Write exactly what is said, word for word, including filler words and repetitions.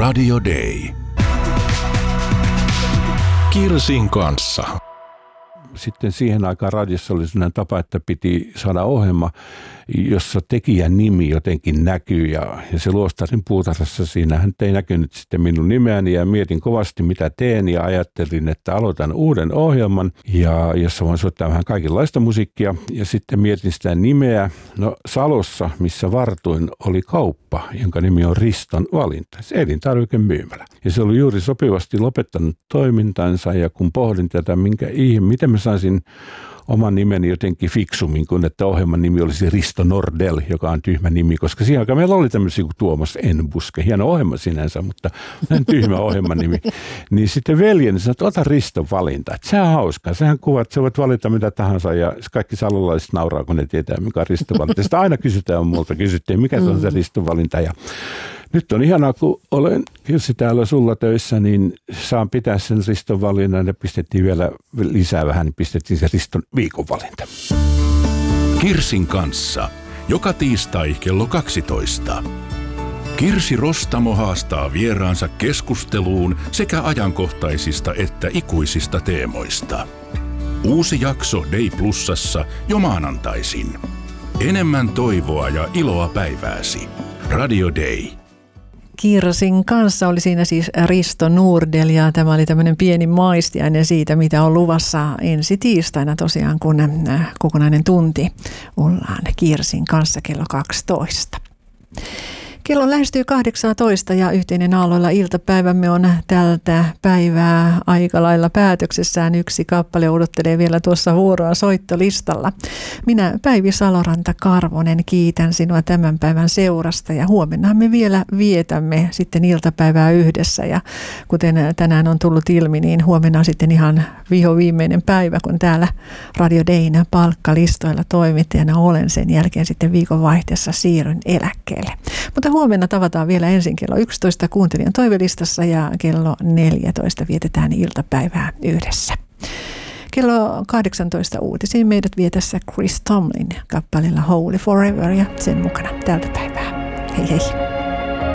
Radio Day. Kirsin kanssa. Sitten siihen aikaan radiossa oli sellainen tapa, että piti saada ohjelma, jossa tekijän nimi jotenkin näkyy. Ja, ja se Luostarin puutarhassa, siinähän ei näkynyt sitten minun nimeäni ja mietin kovasti mitä teen ja ajattelin, että aloitan uuden ohjelman, ja, jossa voin soittaa vähän kaikenlaista musiikkia. Ja sitten mietin sitä nimeä. No Salossa, missä vartuin, oli kauppa, jonka nimi on Riston valinta. Se elintarvikemyymälä. Ja se oli juuri sopivasti lopettanut toimintansa, ja kun pohdin tätä, minkä ihme, miten mä saisin oman nimeni jotenkin fiksummin, kun että ohjelman nimi olisi Risto Nordell, joka on tyhmä nimi, koska siihen aikaan meillä oli tämmöisiä kuin Tuomas Enbuske, hieno ohjelma sinänsä, mutta näin tyhmä ohjelman nimi. Niin sitten veljeni sanoi, että ota Riston valinta, että sehän on hauskaa, sehän kuvat, sä voit valita mitä tahansa ja kaikki salolaiset nauraa, kun ne tietää, mikä on Riston valinta. Sitä aina kysytään multa, kysyttiin, mikä se on se Riston valinta, ja nyt on ihanaa, kun olen Kirsi täällä sulla töissä, niin saan pitää sen Riston valinnan ja pistettiin vielä lisää vähän, niin pistettiin se Riston viikon valinta. Kirsin kanssa. Joka tiistai kello kaksitoista. Kirsi Rostamo haastaa vieraansa keskusteluun sekä ajankohtaisista että ikuisista teemoista. Uusi jakso Day Plusassa jo maanantaisin. Enemmän toivoa ja iloa päivääsi. Radio Day. Kirsin kanssa oli siinä siis Risto Nordell, ja tämä oli tämmöinen pieni maistiainen siitä, mitä on luvassa ensi tiistaina tosiaan, kun kokonainen tunti ollaan Kirsin kanssa kello kaksitoista. Kello lähestyy kahdeksantoista ja yhteinen aalloilla iltapäivämme on tältä päivää aika lailla päätöksessään. Yksi kappale odottelee vielä tuossa vuoroa soittolistalla. Minä Päivi Saloranta-Karvonen kiitän sinua tämän päivän seurasta, ja huomenna me vielä vietämme sitten iltapäivää yhdessä. Ja kuten tänään on tullut ilmi, niin huomenna on sitten ihan viho viimeinen päivä, kun täällä Radio Dayn palkkalistoilla toimittajana olen. Sen jälkeen sitten viikonvaihteessa siirryn eläkkeelle. Mutta huomenna tavataan vielä ensin kello yksitoista kuuntelijan toivelistassa ja kello neljätoista vietetään iltapäivää yhdessä. Kello kahdeksantoista uutisiin meidät vie tässä Chris Tomlin kappaleella Holy Forever ja sen mukana tältä päivää. Hei hei!